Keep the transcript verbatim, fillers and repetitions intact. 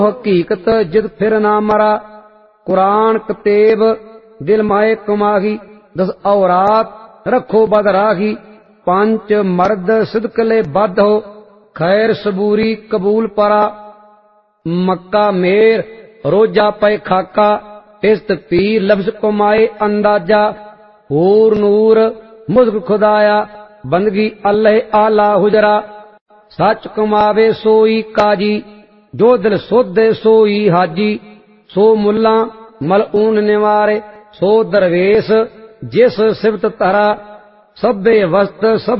हकीकत जिद फिर ना मरा। कुरान कतेब दिल माए कमाही। दस औरात रखो बद राही। पंच मर्द सिदकले बद हो। खैर सबूरी कबूल परा। मक्का मेर रोजा पे खाका। इस्त पीर लफ्ज कमाए अंदाजा। हूर नूर मुझक खुदाया। बंदगी अल्लाह आला हुजरा। सच कमावे सोई काजी। जो दिल सोधे सोई हाजी। सो मुल्ला मलऊन निवारे। सो दरवेश जिस सिबत तरा। सभे वस्त सब